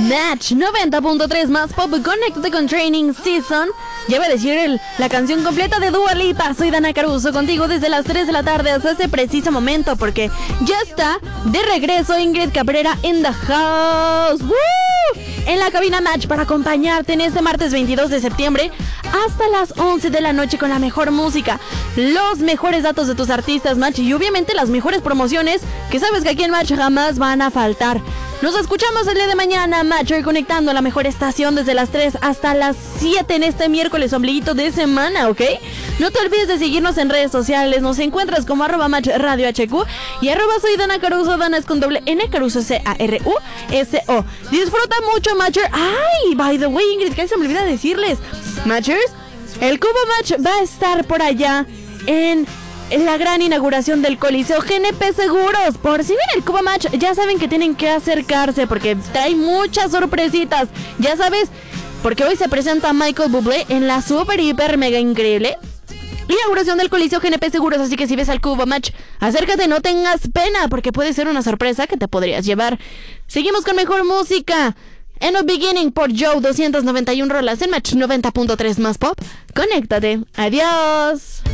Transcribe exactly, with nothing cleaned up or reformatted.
Match noventa punto tres más pop, conéctate con Training Season. Ya voy a decir el, la canción completa de Dua Lipa. Soy Dana Caruso, contigo desde las tres de la tarde hasta ese preciso momento, porque ya está de regreso Ingrid Cabrera in the house. ¡Woo! En la cabina Match para acompañarte en este martes veintidós de septiembre hasta las once de la noche con la mejor música, los mejores datos de tus artistas, Match, y obviamente las mejores promociones que sabes que aquí en Match jamás van a faltar. Nos escuchamos el día de mañana, Match, conectando a la mejor estación desde las tres hasta las siete en este miércoles ombliguito de semana, ¿ok? No te olvides de seguirnos en redes sociales. Nos encuentras como arroba Match Radio H Q y arroba soy Dana Caruso. Dana es con doble N, Caruso C A R U S O. Disfruta mucho, Matcher. Ay, by the way, Ingrid, que se me olvida decirles, Matchers, el Cubo Match va a estar por allá en... en la gran inauguración del Coliseo G N P Seguros. Por si ven el Cubo Match, ya saben que tienen que acercarse porque trae muchas sorpresitas. Ya sabes, porque hoy se presenta Michael Bublé en la super, hiper, mega increíble inauguración del Coliseo G N P Seguros. Así que si ves al Cubo Match, acércate, no tengas pena, porque puede ser una sorpresa que te podrías llevar. Seguimos con mejor música. En the Beginning por Joe, doscientas noventa y una rolas en Match noventa punto tres más pop. Conéctate. Adiós.